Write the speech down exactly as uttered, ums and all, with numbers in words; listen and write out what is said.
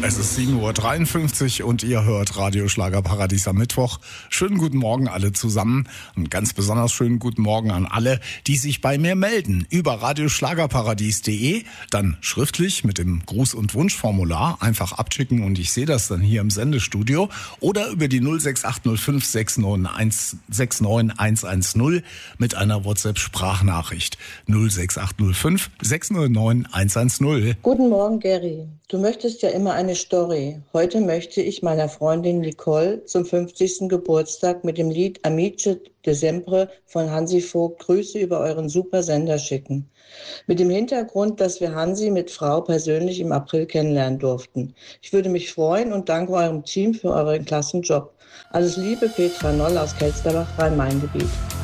Es ist sieben Uhr dreiundfünfzig und ihr hört Radio Schlagerparadies am Mittwoch. Schönen guten Morgen alle zusammen und ganz besonders schönen guten Morgen an alle, die sich bei mir melden über radioschlagerparadies punkt de, dann schriftlich mit dem Gruß- und Wunschformular einfach abschicken und ich sehe das dann hier im Sendestudio oder über die null sechs acht null fünf sechs neun eins sechs neun eins eins null mit einer WhatsApp-Sprachnachricht null sechs acht null fünf sechs null neun eins eins null. Guten Morgen, Gary. Du möchtest ja immer eine Story. Heute möchte ich meiner Freundin Nicole zum fünfzigsten Geburtstag mit dem Lied Amice de Sempre von Hansi Vogt Grüße über euren super Sender schicken. Mit dem Hintergrund, dass wir Hansi mit Frau persönlich im April kennenlernen durften. Ich würde mich freuen und danke eurem Team für euren klassen Job. Alles Liebe, Petra Noll aus Kelsterbach, Rhein-Main-Gebiet.